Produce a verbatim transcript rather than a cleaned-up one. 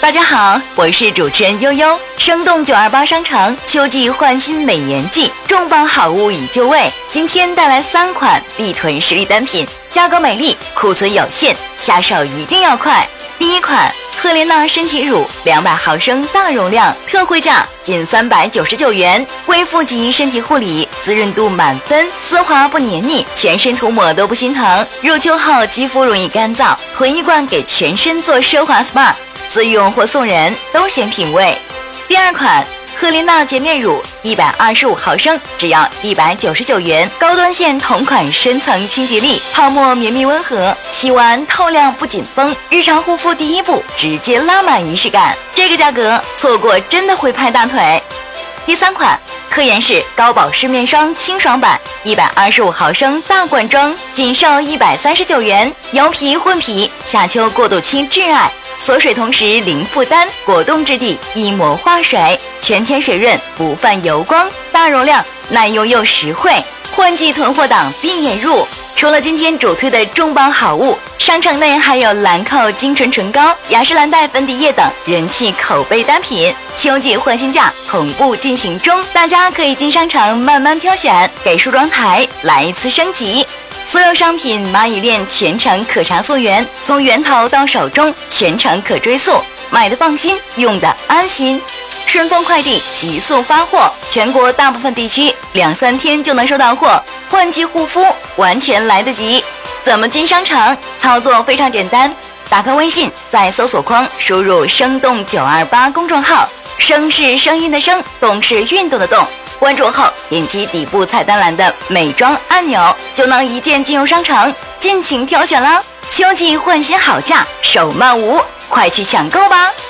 大家好，我是主持人悠悠。生动九二八商场秋季换新美颜季，重磅好物已就位。今天带来三款必囤实力单品，价格美丽，库存有限，下手一定要快。第一款赫莲娜身体乳两百毫升大容量，特惠价仅三百九十九元，恢复级身体护理，滋润度满分，丝滑不黏腻，全身涂抹都不心疼。入秋后肌肤容易干燥，囤一罐给全身做奢华 S P A， 自用或送人都显品味。第二款赫莲娜洁面乳一百二十五毫升，只要一百九十九元，高端线同款深层清洁力，泡沫绵密温和，洗完透亮不紧绷，日常护肤第一步直接拉满仪式感，这个价格错过真的会拍大腿。第三款科颜氏高保湿面霜清爽版一百二十五毫升大罐装，仅售一百三十九元，油皮混皮，夏秋过渡期挚爱，锁水同时零负担，果冻质地一膜化水，全天水润不泛油光，大容量耐用又实惠，换季囤货档必眼入。除了今天主推的重磅好物，商城内还有兰蔻精纯唇膏、雅诗兰黛粉底液等人气口碑单品，秋季换新价同步进行中，大家可以进商场慢慢挑选，给梳妆台来一次升级。所有商品蚂蚁链全程可查溯源，从源头到手中全程可追溯，买的放心，用的安心。顺丰快递急速发货，全国大部分地区两三天就能收到货，换季护肤完全来得及。怎么进商场？操作非常简单，打开微信，在搜索框输入生动九二八公众号，声是声音的声，动是运动的动，关注后点击底部菜单栏的美妆按钮，就能一键进入商场，尽情挑选啦！秋季换新好价，手慢无，快去抢购吧！